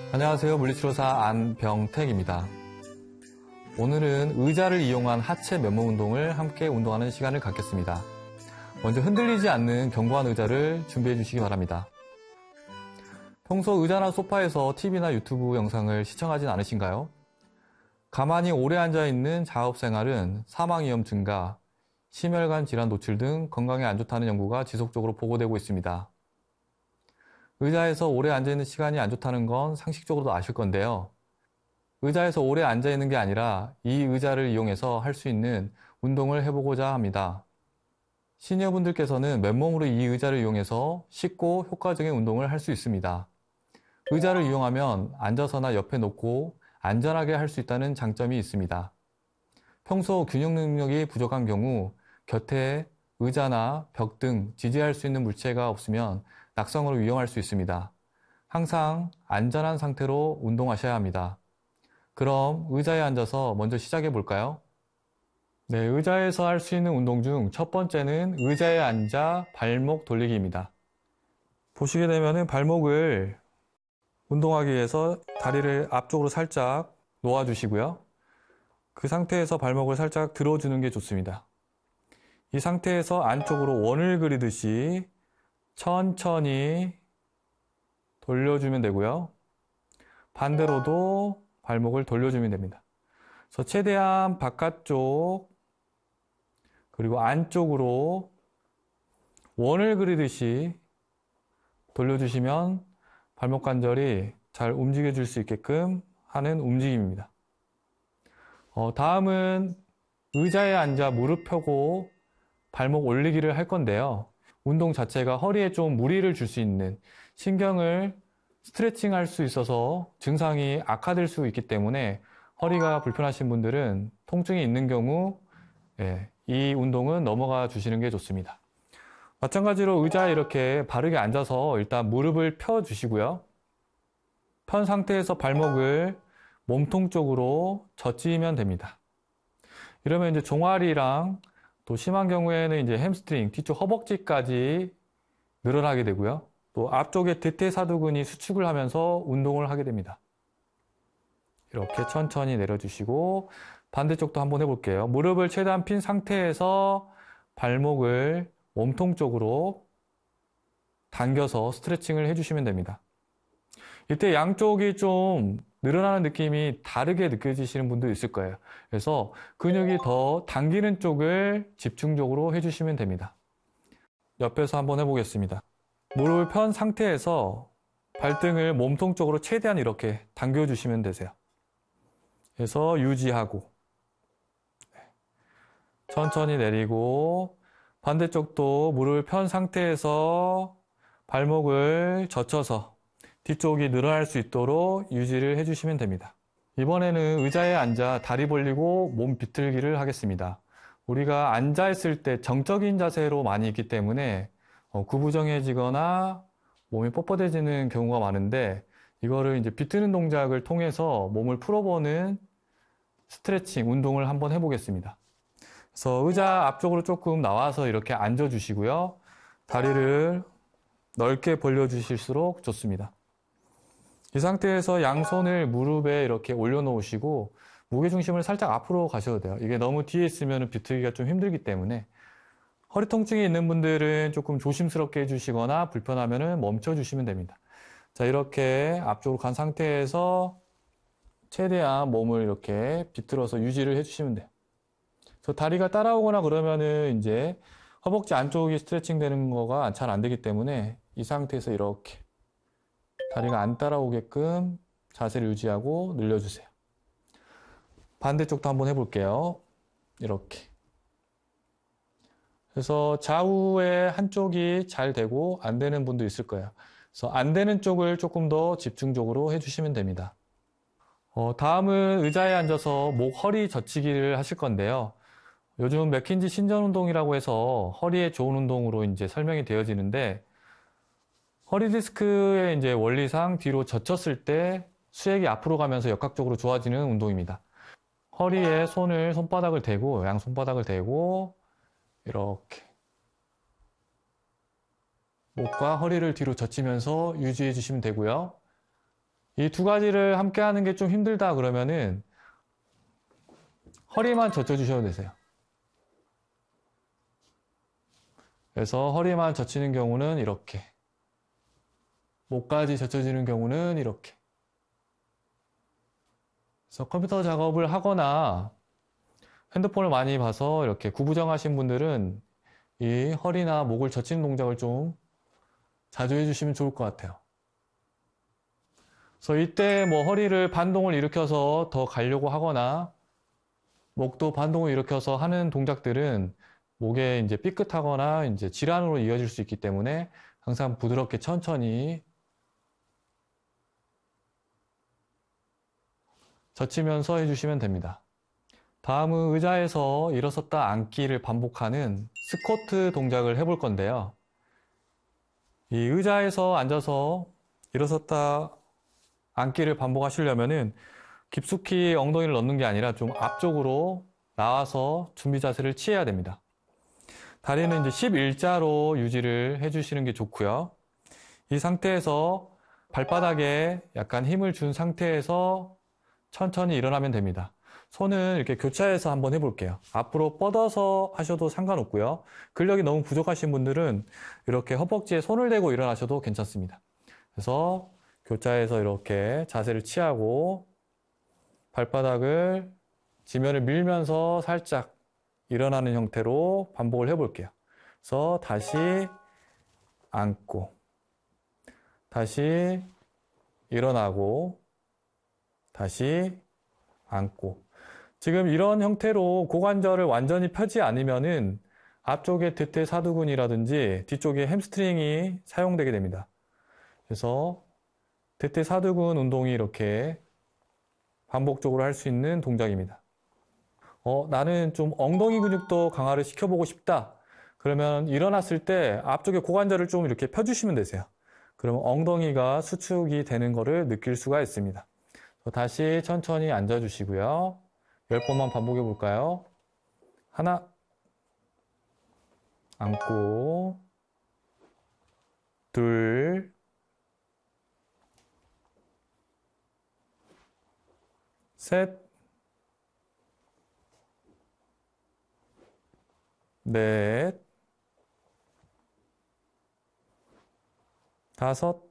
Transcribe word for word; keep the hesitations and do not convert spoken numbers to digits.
안녕하세요. 물리치료사 안병택입니다. 오늘은 의자를 이용한 하체 맨몸 운동을 함께 운동하는 시간을 갖겠습니다. 먼저 흔들리지 않는 견고한 의자를 준비해 주시기 바랍니다. 평소 의자나 소파에서 티비나 유튜브 영상을 시청하진 않으신가요? 가만히 오래 앉아있는 작업생활은 사망위험 증가, 심혈관 질환 노출 등 건강에 안 좋다는 연구가 지속적으로 보고되고 있습니다. 의자에서 오래 앉아있는 시간이 안 좋다는 건 상식적으로도 아실 건데요. 의자에서 오래 앉아있는 게 아니라 이 의자를 이용해서 할 수 있는 운동을 해보고자 합니다. 시니어분들께서는 맨몸으로 이 의자를 이용해서 쉽고 효과적인 운동을 할 수 있습니다. 의자를 이용하면 앉아서나 옆에 놓고 안전하게 할 수 있다는 장점이 있습니다. 평소 균형 능력이 부족한 경우 곁에 의자나 벽 등 지지할 수 있는 물체가 없으면 낙성으로 위험할 수 있습니다. 항상 안전한 상태로 운동하셔야 합니다. 그럼 의자에 앉아서 먼저 시작해 볼까요? 네, 의자에서 할 수 있는 운동 중 첫 번째는 의자에 앉아 발목 돌리기입니다. 보시게 되면 발목을 운동하기 위해서 다리를 앞쪽으로 살짝 놓아주시고요. 그 상태에서 발목을 살짝 들어주는 게 좋습니다. 이 상태에서 안쪽으로 원을 그리듯이 천천히 돌려주면 되고요. 반대로도 발목을 돌려주면 됩니다. 그래서 최대한 바깥쪽 그리고 안쪽으로 원을 그리듯이 돌려주시면 발목 관절이 잘 움직여줄 수 있게끔 하는 움직임입니다. 어, 다음은 의자에 앉아 무릎 펴고 발목 올리기를 할 건데요. 운동 자체가 허리에 좀 무리를 줄 수 있는 신경을 스트레칭 할 수 있어서 증상이 악화될 수 있기 때문에 허리가 불편하신 분들은 통증이 있는 경우 예, 이 운동은 넘어가 주시는 게 좋습니다. 마찬가지로 의자에 이렇게 바르게 앉아서 일단 무릎을 펴 주시고요. 편 상태에서 발목을 몸통 쪽으로 젖히면 됩니다. 이러면 이제 종아리랑 또 심한 경우에는 이제 햄스트링, 뒤쪽 허벅지까지 늘어나게 되고요. 또 앞쪽에 대퇴사두근이 수축을 하면서 운동을 하게 됩니다. 이렇게 천천히 내려주시고 반대쪽도 한번 해볼게요. 무릎을 최대한 핀 상태에서 발목을 몸통 쪽으로 당겨서 스트레칭을 해주시면 됩니다. 이때 양쪽이 좀 늘어나는 느낌이 다르게 느껴지시는 분도 있을 거예요. 그래서 근육이 더 당기는 쪽을 집중적으로 해주시면 됩니다. 옆에서 한번 해보겠습니다. 무릎을 편 상태에서 발등을 몸통 쪽으로 최대한 이렇게 당겨주시면 되세요. 그래서 유지하고 천천히 내리고 반대쪽도 무릎을 편 상태에서 발목을 젖혀서 뒤쪽이 늘어날 수 있도록 유지를 해주시면 됩니다. 이번에는 의자에 앉아 다리 벌리고 몸 비틀기를 하겠습니다. 우리가 앉아있을 때 정적인 자세로 많이 있기 때문에 구부정해지거나 몸이 뻣뻣해지는 경우가 많은데 이거를 이제 비트는 동작을 통해서 몸을 풀어보는 스트레칭 운동을 한번 해보겠습니다. 그래서 의자 앞쪽으로 조금 나와서 이렇게 앉아주시고요. 다리를 넓게 벌려주실수록 좋습니다. 이 상태에서 양손을 무릎에 이렇게 올려놓으시고 무게중심을 살짝 앞으로 가셔도 돼요. 이게 너무 뒤에 있으면 비틀기가 좀 힘들기 때문에 허리 통증이 있는 분들은 조금 조심스럽게 해주시거나 불편하면 멈춰주시면 됩니다. 자, 이렇게 앞쪽으로 간 상태에서 최대한 몸을 이렇게 비틀어서 유지를 해주시면 돼요. 그래서 다리가 따라오거나 그러면은 이제 허벅지 안쪽이 스트레칭 되는 거가 잘 안 되기 때문에 이 상태에서 이렇게 다리가 안 따라오게끔 자세를 유지하고 늘려주세요. 반대쪽도 한번 해볼게요. 이렇게. 그래서 좌우에 한쪽이 잘 되고 안 되는 분도 있을 거예요. 그래서 안 되는 쪽을 조금 더 집중적으로 해주시면 됩니다. 어, 다음은 의자에 앉아서 목, 허리 젖히기를 하실 건데요. 요즘 맥킨지 신전 운동이라고 해서 허리에 좋은 운동으로 이제 설명이 되어지는데 허리 디스크의 이제 원리상 뒤로 젖혔을 때 수액이 앞으로 가면서 역학적으로 좋아지는 운동입니다. 허리에 손을, 손바닥을 대고, 양손바닥을 대고, 이렇게. 목과 허리를 뒤로 젖히면서 유지해 주시면 되고요. 이 두 가지를 함께 하는 게 좀 힘들다 그러면은 허리만 젖혀주셔도 되세요. 그래서 허리만 젖히는 경우는 이렇게, 목까지 젖혀지는 경우는 이렇게. 그래서 컴퓨터 작업을 하거나 핸드폰을 많이 봐서 이렇게 구부정하신 분들은 이 허리나 목을 젖히는 동작을 좀 자주 해주시면 좋을 것 같아요. 그래서 이때 뭐 허리를 반동을 일으켜서 더 가려고 하거나 목도 반동을 일으켜서 하는 동작들은 목에 이제 삐끗하거나 이제 질환으로 이어질 수 있기 때문에 항상 부드럽게 천천히 젖히면서 해주시면 됩니다. 다음은 의자에서 일어섰다 앉기를 반복하는 스쿼트 동작을 해볼 건데요. 이 의자에서 앉아서 일어섰다 앉기를 반복하시려면은 깊숙이 엉덩이를 넣는 게 아니라 좀 앞쪽으로 나와서 준비 자세를 취해야 됩니다. 다리는 이제 십일자로 유지를 해주시는 게 좋고요. 이 상태에서 발바닥에 약간 힘을 준 상태에서 천천히 일어나면 됩니다. 손은 이렇게 교차해서 한번 해볼게요. 앞으로 뻗어서 하셔도 상관없고요. 근력이 너무 부족하신 분들은 이렇게 허벅지에 손을 대고 일어나셔도 괜찮습니다. 그래서 교차해서 이렇게 자세를 취하고 발바닥을 지면을 밀면서 살짝 일어나는 형태로 반복을 해볼게요. 그래서 다시 앉고 다시 일어나고 다시 앉고. 지금 이런 형태로 고관절을 완전히 펴지 않으면은 앞쪽에 대퇴사두근이라든지 뒤쪽에 햄스트링이 사용되게 됩니다. 그래서 대퇴사두근 운동이 이렇게 반복적으로 할 수 있는 동작입니다. 어, 나는 좀 엉덩이 근육도 강화를 시켜보고 싶다. 그러면 일어났을 때 앞쪽에 고관절을 좀 이렇게 펴주시면 되세요. 그러면 엉덩이가 수축이 되는 것을 느낄 수가 있습니다. 다시 천천히 앉아주시고요. 열 번만 반복해 볼까요? 하나, 앉고, 둘, 셋, 넷, 다섯,